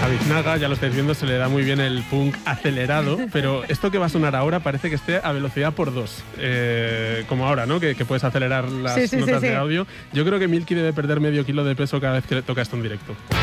A Biznaga, ya lo estáis viendo, se le da muy bien el punk acelerado, pero esto que va a sonar ahora parece que esté a velocidad por 2, como ahora, ¿no? Que puedes acelerar las notas de audio. Yo creo que Milky debe perder medio kilo de peso cada vez que le toca esto en directo.